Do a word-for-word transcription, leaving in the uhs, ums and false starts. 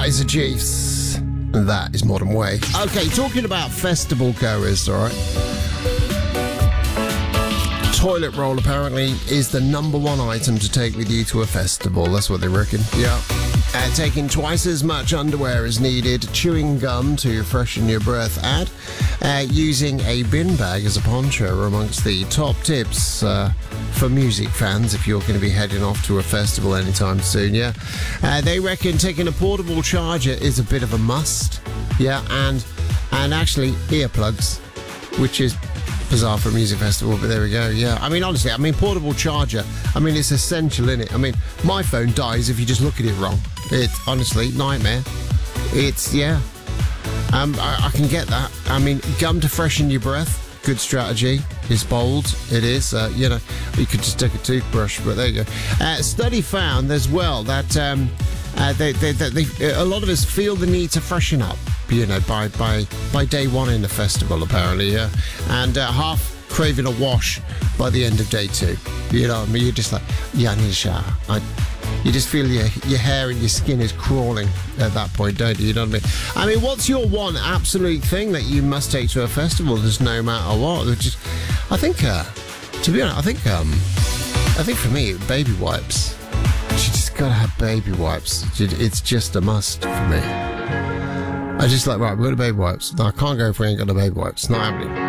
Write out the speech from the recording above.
Kaiser Chiefs. And that is Modern Way. Okay, talking about festival goers, all right. Toilet roll apparently is the number one item to take with you to a festival. That's what they reckon. Yeah. Uh, taking twice as much underwear as needed, chewing gum to freshen your breath, and uh, using a bin bag as a poncho are amongst the top tips uh, for music fans if you're going to be heading off to a festival anytime soon. Yeah, uh, they reckon taking a portable charger is a bit of a must. Yeah, and and actually earplugs, which is bizarre for a music festival, but there we go. Yeah, I mean, honestly, I mean, portable charger, I mean, it's essential, isn't it? I mean, my phone dies if you just look at it wrong. It's honestly nightmare. It's, yeah, um, I, I can get that. I mean, gum to freshen your breath, good strategy. It's bold, it is. Uh, you know, you could just take a toothbrush, but there you go. Uh, study found as well that um, uh, they, they, they, they, a lot of us feel the need to freshen up, you know, by by by day one in the festival, apparently, yeah. And uh, half craving a wash by the end of day two. You know what I mean? You're just like, yeah, I need a shower. I, you just feel your your hair and your skin is crawling at that point, don't you? You know what I mean? I mean, what's your one absolute thing that you must take to a festival, just no matter what? Which is, I think, uh, to be honest, I think, um, I think for me, baby wipes. You just gotta have baby wipes. It's just a must for me. I just like, right, we've got the baby wipes. No, I can't go if we ain't got the baby wipes. It's not happening.